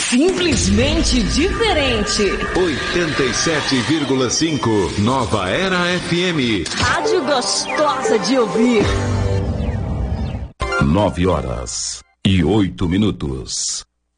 Simplesmente diferente. 87,5 Nova Era FM. Rádio gostosa de ouvir. 9h08.